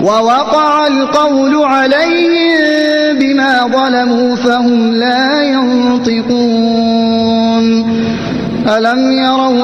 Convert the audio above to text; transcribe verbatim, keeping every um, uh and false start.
ووقع القول عليهم بما ظلموا فهم لا ينطقون. ألم يروا